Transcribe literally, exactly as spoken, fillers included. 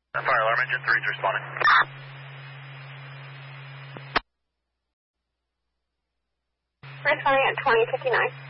Fire alarm engine three is responding. Responding at twenty fifty-nine.